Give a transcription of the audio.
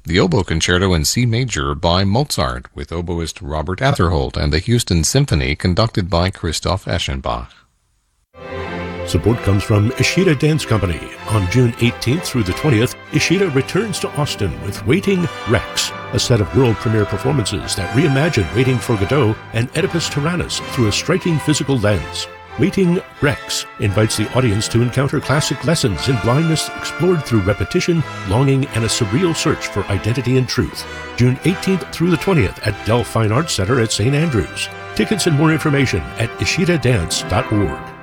The Oboe Concerto in C Major by Mozart with oboist Robert Atherholt and the Houston Symphony conducted by Christoph Eschenbach. Support comes from Ishida Dance Company. On June 18th through the 20th, Ishida returns to Austin with Waiting Rex, a set of world premiere performances that reimagine Waiting for Godot and Oedipus Tyrannus through a striking physical lens. Waiting Rex invites the audience to encounter classic lessons in blindness explored through repetition, longing, and a surreal search for identity and truth. June 18th through the 20th at Dell Fine Arts Center at St. Andrews. Tickets and more information at ishidadance.org.